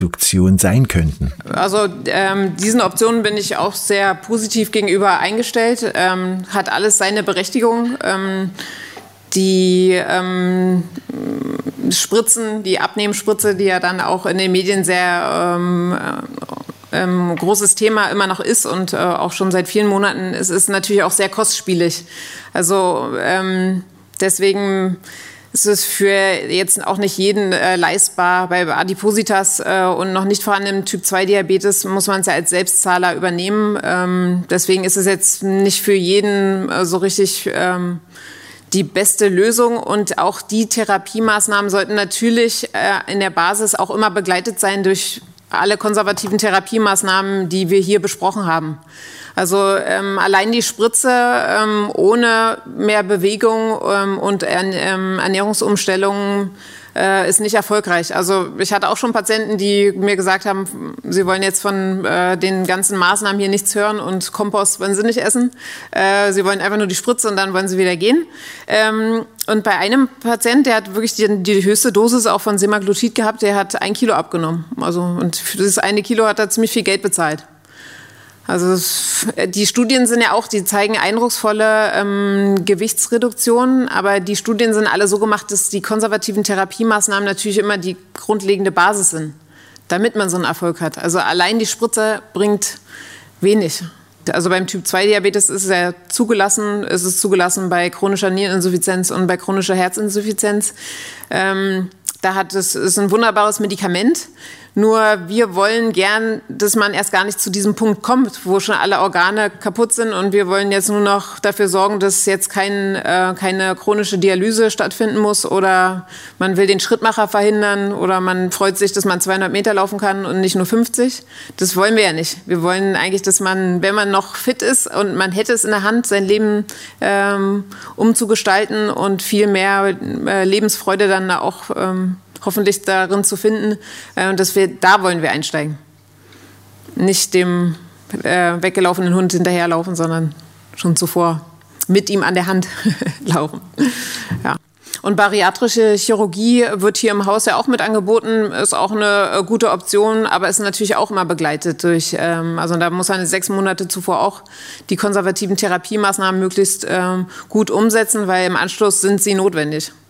Reduktion sein könnten? Also diesen Optionen bin ich auch sehr positiv gegenüber eingestellt. Hat alles seine Berechtigung. Die Spritzen, die Abnehmspritze, die ja dann auch in den Medien sehr großes Thema immer noch ist und auch schon seit vielen Monaten, es ist natürlich auch sehr kostspielig. Also deswegen ist es für jetzt auch nicht jeden leistbar. Bei Adipositas und noch nicht vorhandenem Typ-2-Diabetes muss man es ja als Selbstzahler übernehmen. Deswegen ist es jetzt nicht für jeden so richtig die beste Lösung. Und auch die Therapiemaßnahmen sollten natürlich in der Basis auch immer begleitet sein durch alle konservativen Therapiemaßnahmen, die wir hier besprochen haben. Also allein die Spritze ohne mehr Bewegung und Ernährungsumstellungen ist nicht erfolgreich. Also ich hatte auch schon Patienten, die mir gesagt haben, sie wollen jetzt von den ganzen Maßnahmen hier nichts hören und Kompost wollen sie nicht essen. Sie wollen einfach nur die Spritze und dann wollen sie wieder gehen. Und bei einem Patient, der hat wirklich die höchste Dosis auch von Semaglutid gehabt, der hat 1 Kilo abgenommen. Also, und für dieses 1 Kilo hat er ziemlich viel Geld bezahlt. Also die Studien sind ja auch, die zeigen eindrucksvolle Gewichtsreduktionen, aber die Studien sind alle so gemacht, dass die konservativen Therapiemaßnahmen natürlich immer die grundlegende Basis sind, damit man so einen Erfolg hat. Also allein die Spritze bringt wenig. Also beim Typ-2-Diabetes ist es ja zugelassen, es ist zugelassen bei chronischer Niereninsuffizienz und bei chronischer Herzinsuffizienz. Es ist ein wunderbares Medikament. Nur wir wollen gern, dass man erst gar nicht zu diesem Punkt kommt, wo schon alle Organe kaputt sind und wir wollen jetzt nur noch dafür sorgen, dass jetzt keine chronische Dialyse stattfinden muss oder man will den Schrittmacher verhindern oder man freut sich, dass man 200 Meter laufen kann und nicht nur 50. Das wollen wir ja nicht. Wir wollen eigentlich, dass man, wenn man noch fit ist und man hätte es in der Hand, sein Leben umzugestalten und viel mehr Lebensfreude dann auch hoffentlich darin zu finden, da wollen wir einsteigen. Nicht dem weggelaufenen Hund hinterherlaufen, sondern schon zuvor mit ihm an der Hand laufen. Ja. Und bariatrische Chirurgie wird hier im Haus ja auch mit angeboten, ist auch eine gute Option, aber ist natürlich auch immer begleitet durch, also da muss man 6 Monate zuvor auch die konservativen Therapiemaßnahmen möglichst gut umsetzen, weil im Anschluss sind sie notwendig.